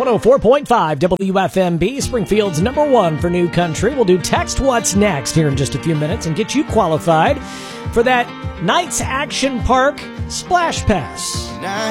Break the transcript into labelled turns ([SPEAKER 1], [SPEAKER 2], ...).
[SPEAKER 1] 104.5 WFMB, Springfield's #1 for new country. We'll do Text What's Next here in just a few minutes and get you qualified for that Knights Action Park Splash Pass.